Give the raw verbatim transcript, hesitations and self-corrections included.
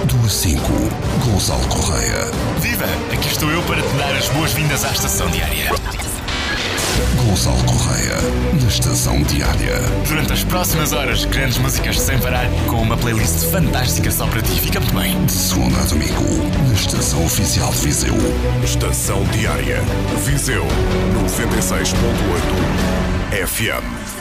Do cinco, Gonçalo Correia. Viva! Aqui estou eu para te dar as boas-vindas à Estação Diária. Gonçalo Correia, na Estação Diária. Durante as próximas horas, grandes músicas sem parar, com uma playlist fantástica só para ti. Fica muito bem. De segunda a domingo, na Estação Oficial de Viseu. Estação Diária. Viseu noventa e seis ponto oito F M.